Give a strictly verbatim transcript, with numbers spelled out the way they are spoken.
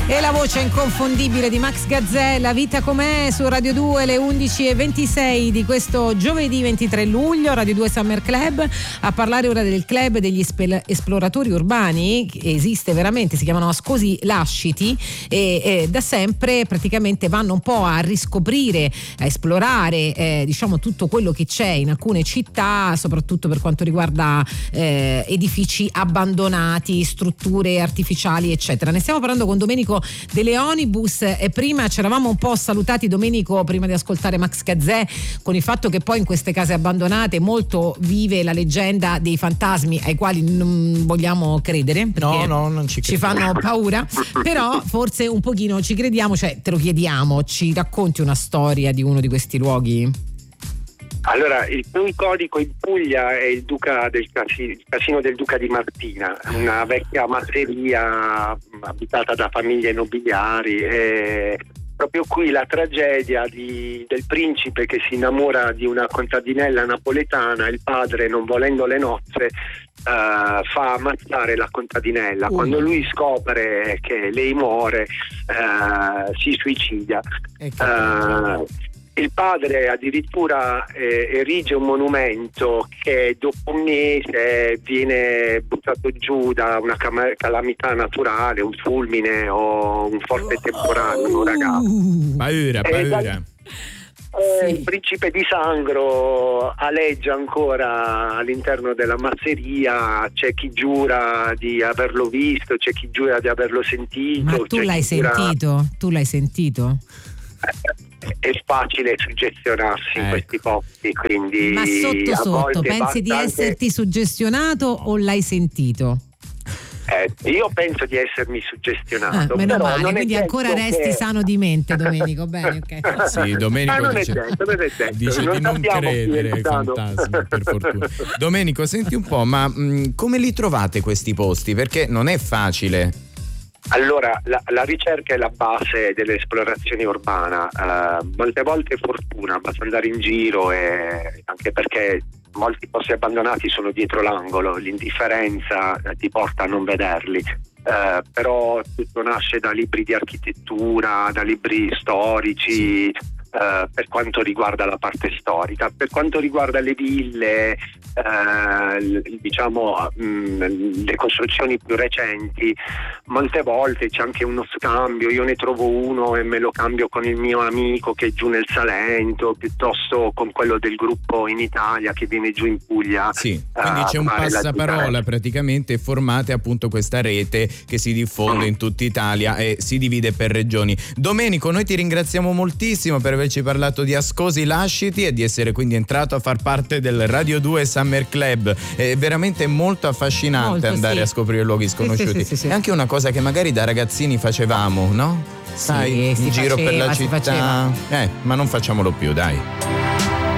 E la voce inconfondibile di Max Gazzè, La vita com'è, su Radio due, le undici e ventisei di questo giovedì ventitré luglio, Radio due Summer Club. A parlare ora del club degli espe- esploratori urbani, che esiste veramente, si chiamano Ascosi Lasciti, e, e da sempre praticamente vanno un po' a riscoprire, a esplorare eh, diciamo tutto quello che c'è in alcune città, soprattutto per quanto riguarda eh, edifici abbandonati, strutture artificiali, eccetera. Ne stiamo parlando con Domenico De Leonibus, e prima ci eravamo un po' salutati, Domenico, prima di ascoltare Max Gazzè, con il fatto che poi in queste case abbandonate molto vive la leggenda dei fantasmi ai quali non vogliamo credere, perché no, no, non ci, ci fanno paura, però forse un pochino ci crediamo, cioè te lo chiediamo, ci racconti una storia di uno di questi luoghi? Allora, il più iconico in Puglia è il Duca del Casino, il Casino del Duca di Martina, una vecchia masseria abitata da famiglie nobiliari. E proprio qui la tragedia di, del principe che si innamora di una contadinella napoletana, il padre, non volendo le nozze, Uh, fa ammazzare la contadinella. Uh. Quando lui scopre che lei muore, uh, si suicida. Uh, il padre addirittura eh, erige un monumento che dopo un mese viene buttato giù da una cam- calamità naturale, un fulmine o un forte temporale, un uragano. Paura, paura. Eh, sì. Il principe di Sangro aleggia ancora all'interno della masseria, c'è chi giura di averlo visto, c'è chi giura di averlo sentito. Ma tu l'hai sentito? Giura... Tu l'hai sentito? È facile suggestionarsi in questi posti, quindi ma sotto sotto pensi di anche... esserti suggestionato o l'hai sentito? Eh, io penso di essermi suggestionato. Ah, meno però male, quindi ancora resti che... sano di mente, Domenico. Bene, ok. Sì, Domenico non dice, è detto, non è detto. dice non di non credere ai fantasmi, per fortuna. Domenico, senti un po', ma mh, come li trovate questi posti? Perché non è facile. Allora, la, la ricerca è la base dell'esplorazione urbana. Uh, molte volte fortuna, basta andare in giro, e anche perché molti posti abbandonati sono dietro l'angolo, l'indifferenza ti porta a non vederli. Uh, però tutto nasce da libri di architettura, da libri storici, uh, per quanto riguarda la parte storica. Per quanto riguarda le ville, uh, diciamo mh, le costruzioni più recenti, molte volte c'è anche uno scambio, io ne trovo uno e me lo cambio con il mio amico che è giù nel Salento, piuttosto con quello del gruppo in Italia che viene giù in Puglia. Sì, quindi uh, c'è un passaparola praticamente, formate appunto questa rete che si diffonde in tutta Italia e si divide per regioni. Domenico, noi ti ringraziamo moltissimo per averci parlato di Ascosi Lasciti e di essere quindi entrato a far parte del Radio due Summer Club. È veramente molto affascinante molto, andare sì. a scoprire luoghi sconosciuti. Sì, sì, sì, sì. È anche una cosa che magari da ragazzini facevamo, no? Sai, sì, in giro faceva, per la città. Eh, ma non facciamolo più, dai.